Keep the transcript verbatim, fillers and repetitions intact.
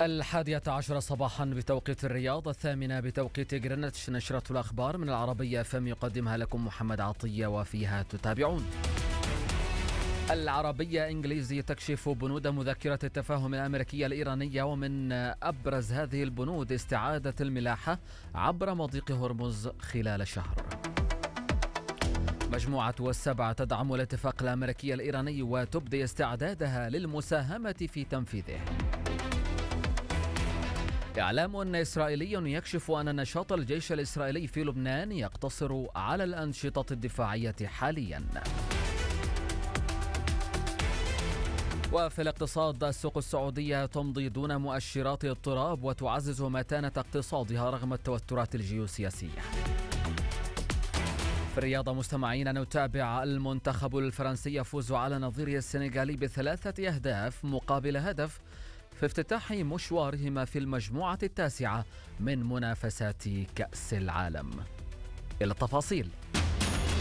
الحادية عشرة صباحا بتوقيت الرياض، الثامنة بتوقيت غرينتش. نشرة الأخبار من العربية فم يقدمها لكم محمد عطية وفيها تتابعون. العربية إنجليزي تكشف بنود مذكرة التفاهم الأمريكية الإيرانية، ومن أبرز هذه البنود استعادة الملاحة عبر مضيق هرمز خلال شهر. مجموعة السبعة تدعم الاتفاق الأمريكي الإيراني وتبدي استعدادها للمساهمة في تنفيذه. إعلام إسرائيلي يكشف أن نشاط الجيش الإسرائيلي في لبنان يقتصر على الأنشطة الدفاعية حالياً. وفي الاقتصاد، السوق السعودية تمضي دون مؤشرات اضطراب وتعزز متانة اقتصادها رغم التوترات الجيوسياسية. في الرياضة مستمعين، نتابع المنتخب الفرنسي يفوز على نظيره السنغالي بثلاثة أهداف مقابل هدف في افتتاح مشوارهما في المجموعة التاسعة من منافسات كأس العالم. إلى التفاصيل.